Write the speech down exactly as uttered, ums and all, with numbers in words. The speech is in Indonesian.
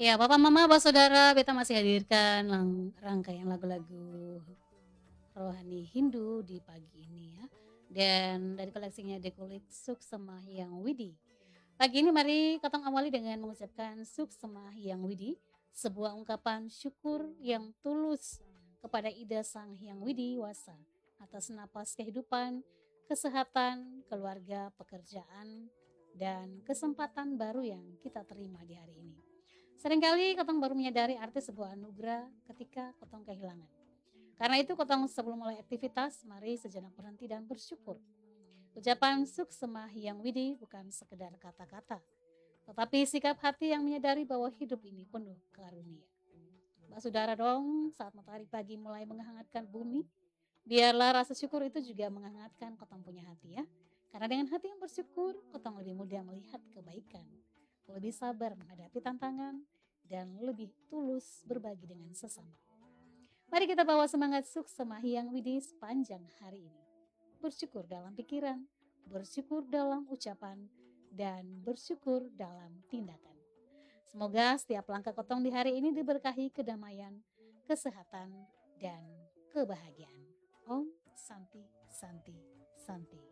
Ya, papa, mama, ba saudara, beta masih hadirkan lang rangkaian lagu-lagu rohani Hindu di pagi ini ya, dan dari koleksinya The Kulik Suk Semahyang Widi. Pagi ini mari katong awali dengan mengucapkan Suk Semahyang Widi, sebuah ungkapan syukur yang tulus kepada Ida Sang Hyang Widi Wasa atas napas kehidupan, kesehatan, keluarga, pekerjaan, dan kesempatan baru yang kita terima di hari ini. Seringkali kotong baru menyadari arti sebuah anugerah ketika kotong kehilangan. Karena itu kotong sebelum mulai aktivitas, mari sejenak berhenti dan bersyukur. Ucapan suk semah yang widi bukan sekedar kata-kata, tetapi sikap hati yang menyadari bahwa hidup ini penuh karunia. Mbak saudara dong, saat matahari pagi mulai menghangatkan bumi, biarlah rasa syukur itu juga menghangatkan kotong punya hati ya. Karena dengan hati yang bersyukur, kotong lebih mudah melihat kebaikan, lebih sabar menghadapi tantangan, dan lebih tulus berbagi dengan sesama. Mari kita bawa semangat suk semahyang widi sepanjang hari ini. Bersyukur dalam pikiran, bersyukur dalam ucapan, dan bersyukur dalam tindakan. Semoga setiap langkah kotong di hari ini diberkahi kedamaian, kesehatan, dan kebahagiaan. Om Santi Santi Santi.